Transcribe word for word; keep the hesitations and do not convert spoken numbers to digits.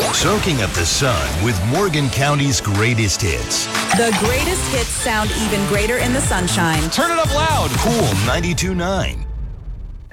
Soaking up the sun with Morgan County's greatest hits. The greatest hits sound even greater in the sunshine. Turn it up loud. Cool ninety-two point nine.